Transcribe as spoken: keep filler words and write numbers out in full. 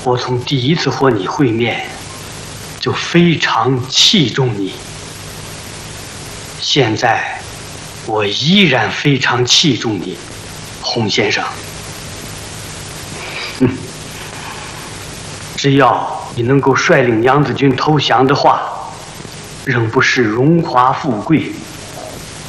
我从第一次和你会面就非常器重你，现在我依然非常器重你，洪先生。嗯，只要你能够率领娘子军投降的话，仍不是荣华富贵